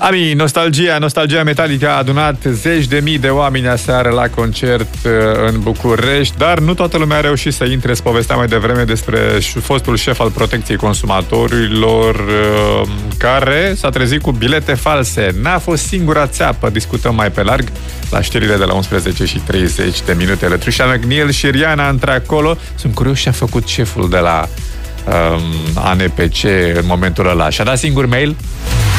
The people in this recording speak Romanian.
Nostalgia Metallica a adunat zeci de mii de oameni aseară la concert în București, dar nu toată lumea a reușit să intre. Îți povesteam mai devreme despre fostul șef al protecției consumatorilor care s-a trezit cu bilete false. N-a fost singura țeapă, discutăm mai pe larg la știrile de la 11:30 Lătrușa McNeil și Rihanna între acolo. Sunt curios ce a făcut șeful de la ANPC în momentul ăla. Și-a dat singur mail?